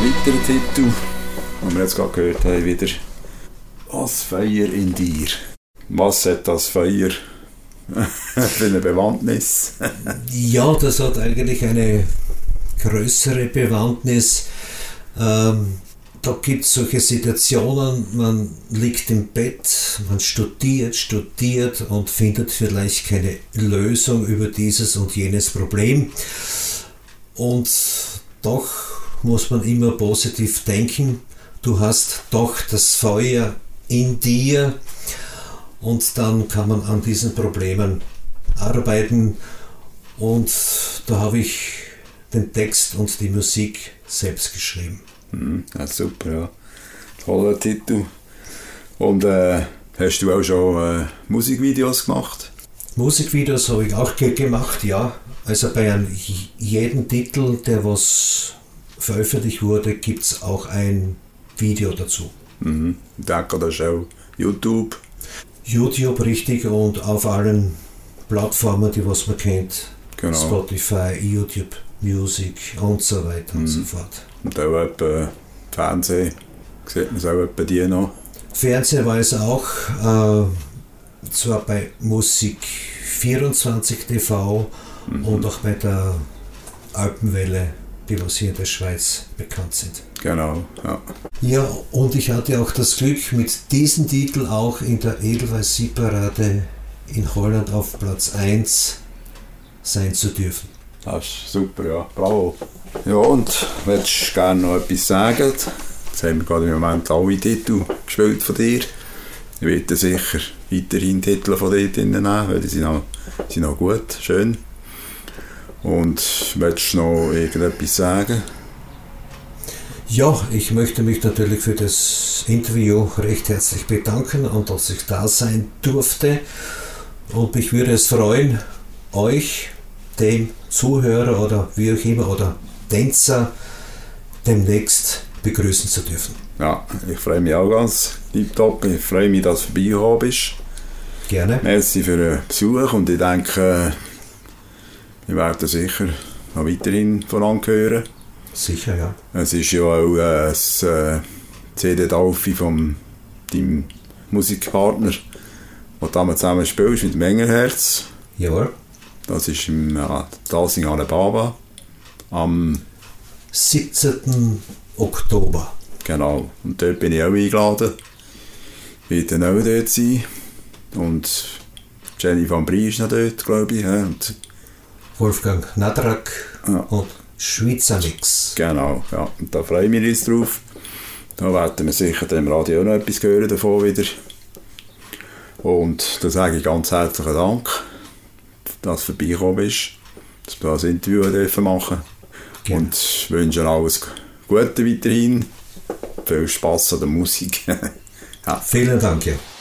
weiteren Titel, den wir jetzt gerade gehört haben, wieder «Das Feuer in dir». Was hat das Feuer für eine Bewandtnis? Ja, das hat eigentlich eine größere Bewandtnis. Da gibt es solche Situationen, man liegt im Bett, man studiert und findet vielleicht keine Lösung über dieses und jenes Problem. Und doch muss man immer positiv denken. Du hast doch das Feuer in dir und dann kann man an diesen Problemen arbeiten. Und da habe ich den Text und die Musik selbst geschrieben. Ja, super, ja. Toller Titel. Und hast du auch schon Musikvideos gemacht? Musikvideos habe ich auch gemacht, ja. Also bei jedem Titel, der was veröffentlicht wurde, gibt es auch ein Video dazu. Ich denke, das ist auch YouTube. YouTube, richtig, und auf allen Plattformen, die was man kennt. Genau. Spotify, YouTube Music und so weiter und so fort. Und auch etwa Fernsehen, sieht man es auch etwa die noch? Fernsehen war es auch, zwar bei Musik 24 TV und auch bei der Alpenwelle, die was hier in der Schweiz bekannt sind. Genau, ja. Ja, und ich hatte auch das Glück, mit diesem Titel auch in der Edelweiss-Parade in Holland auf Platz 1 sein zu dürfen. Das ist super, ja. Bravo. Ja, und willst du gerne noch etwas sagen? Jetzt haben wir gerade im Moment alle Titel gespielt von dir. Ich werde sicher weiterhin Titel von dir nehmen, weil die sind noch gut, schön. Und willst du noch irgendetwas sagen? Ja, ich möchte mich natürlich für das Interview recht herzlich bedanken und dass ich da sein durfte. Und mich würde es freuen, euch, dem Zuhörer oder wie auch immer, oder Tänzer, demnächst begrüßen zu dürfen. Ja, ich freue mich auch ganz tipptopp. Ich freue mich, dass du vorbeigekommen bist. Gerne. Merci für den Besuch und ich denke, wir werden sicher noch weiterhin voneinander hören. Sicher, ja. Es ist ja auch das CD-Taufe von deinem Musikpartner, den du zusammen spielst, mit dem Engerherz. Jawohl. Das ist im Tasing Alabama am 17. Oktober. Genau. Und dort bin ich auch eingeladen. Ich werde auch dort sein. Und Jenny van Brie ist noch dort, glaube ich. Und Wolfgang Nadrak ja. und Schweizer Mix. Genau, ja. Und da freue ich mich jetzt drauf. Da werden wir sicher dem Radio auch noch etwas hören davon wieder. Und da sage ich ganz herzlichen Dank, dass du vorbeigekommen bist, dass wir das Interview machen dürfen. Gerne. Und wünsche alles Gute weiterhin. Viel Spass an der Musik. Ja. Vielen Dank. Ja.